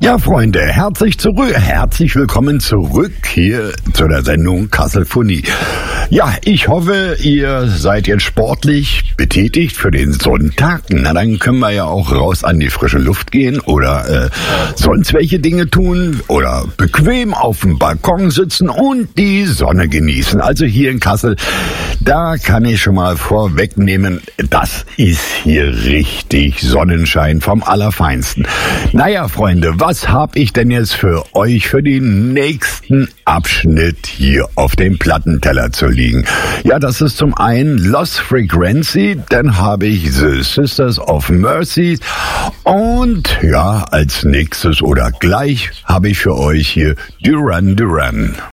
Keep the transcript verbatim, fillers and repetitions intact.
Ja, Freunde, herzlich zurück, herzlich willkommen zurück hier zu der Sendung Kassel Funny. Ja, ich hoffe, ihr seid jetzt sportlich betätigt für den Sonntag. Na, dann können wir ja auch raus an die frische Luft gehen oder äh, sonst welche Dinge tun oder bequem auf dem Balkon sitzen und die Sonne genießen. Also hier in Kassel, da kann ich schon mal vorwegnehmen, das ist hier richtig Sonnenschein vom Allerfeinsten. Naja, Freunde, was habe ich denn jetzt für euch für den nächsten Abschnitt hier auf dem Plattenteller zu liegen? Ja, das ist zum einen Lost Frequency, dann habe ich The Sisters of Mercy und ja, als nächstes oder gleich habe ich für euch hier Duran Duran.